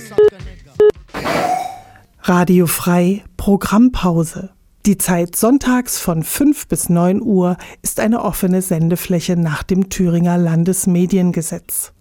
Radio Frei, Programmpause. Die Zeit sonntags von 5 bis 9 Uhr ist eine offene Sendefläche nach dem Thüringer Landesmediengesetz.